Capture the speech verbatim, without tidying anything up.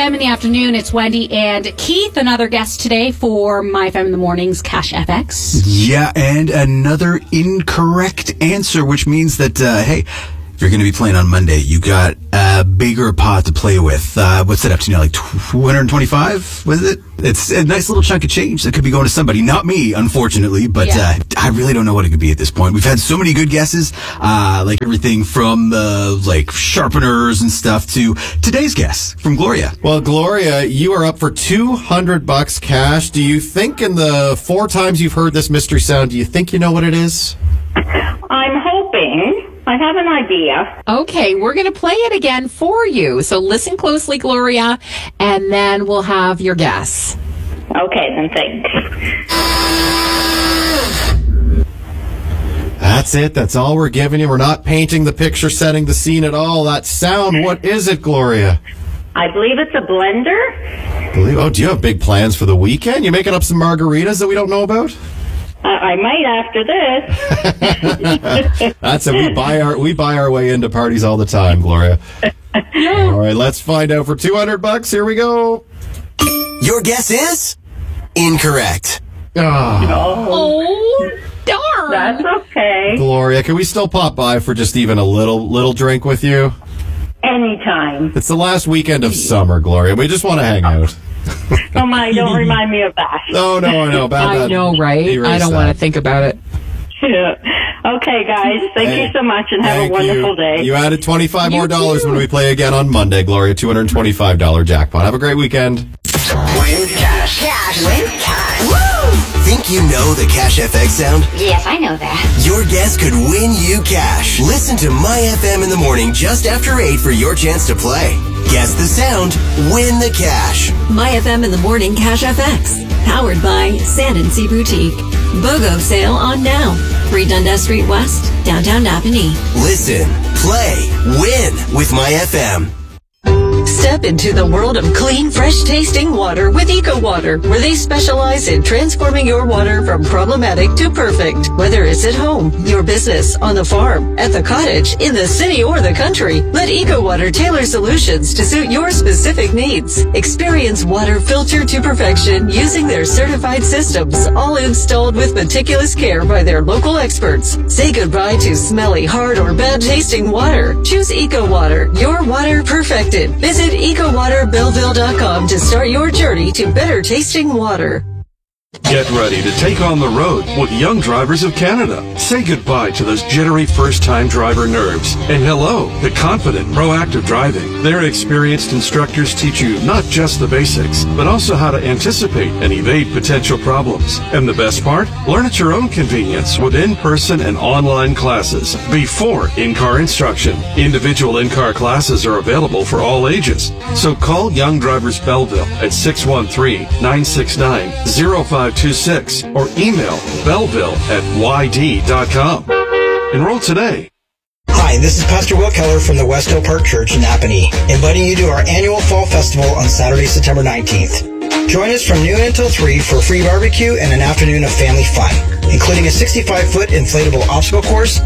M in the afternoon. It's Wendy and Keith, another guest today for My F M in the Morning's Cash F X. Yeah, and another incorrect answer, which means that, uh, hey, if you're going to be playing on Monday, you got a bigger pot to play with. Uh, what's that up to now? Like two hundred twenty-five? Was it? It's a nice little chunk of change that could be going to somebody. Not me, unfortunately, but yeah. uh, I really don't know what it could be at this point. We've had so many good guesses, uh, like everything from uh, like sharpeners and stuff to today's guess from Gloria. Well, Gloria, you are up for two hundred bucks cash. Do you think in the four times you've heard this mystery sound, do you think you know what it is? I'm hoping. I have an idea. Okay, we're going to play it again for you. So listen closely, Gloria, and then we'll have your guess. Okay, then thanks. That's it. That's all we're giving you. We're not painting the picture, setting the scene at all. That sound, what is it, Gloria? I believe it's a blender. Believe, oh, do you have big plans for the weekend? You making up some margaritas that we don't know about? Uh, I might after this. That's it. We buy our we buy our way into parties all the time, Gloria. Yeah. All right, let's find out for two hundred bucks. Here we go. Your guess is incorrect. Oh. Oh, darn. That's okay. Gloria, can we still pop by for just even a little little drink with you? Anytime. It's the last weekend of summer, Gloria. We just want to hang out. Oh my, don't remind me of that. No, no, I know. Bad, I bad. know, right? Erase I don't that. want to think about it. Okay, guys. Thank Hey, you so much and have a thank wonderful you. day. You added twenty-five You more dollars too. when we play again on Monday, Gloria. two hundred twenty-five dollars jackpot. Have a great weekend. Win cash. Cash. Win cash. Think you know the Cash F X sound? Yes, I know that. Your guess could win you cash. Listen to My F M in the morning just after eight for your chance to play. Guess the sound, win the cash. My F M in the Morning Cash F X. Powered by Sand and Sea Boutique. BOGO sale on now. three Dundas Street West, downtown Napanee. Listen, play, win with My F M. Step into the world of clean, fresh-tasting water with Eco Water, where they specialize in transforming your water from problematic to perfect. Whether it's at home, your business, on the farm, at the cottage, in the city, or the country, let Eco Water tailor solutions to suit your specific needs. Experience water filtered to perfection using their certified systems, all installed with meticulous care by their local experts. Say goodbye to smelly, hard, or bad-tasting water. Choose Eco Water, your water perfected. Visit eco water belleville dot com to start your journey to better tasting water. Get ready to take on the road with Young Drivers of Canada. Say goodbye to those jittery first-time driver nerves. And hello to confident, proactive driving. Their experienced instructors teach you not just the basics, but also how to anticipate and evade potential problems. And the best part? Learn at your own convenience with in-person and online classes before in-car instruction. Individual in-car classes are available for all ages. So call Young Drivers Belleville at six one three, nine six nine, zero five two six or email belleville at y d dot com. Enroll today. Hi, this is Pastor Will Keller from the West Hill Park Church in Napanee, inviting you to our annual Fall Festival on Saturday, September nineteenth. Join us from noon until three for free barbecue and an afternoon of family fun, including a sixty-five foot inflatable obstacle course,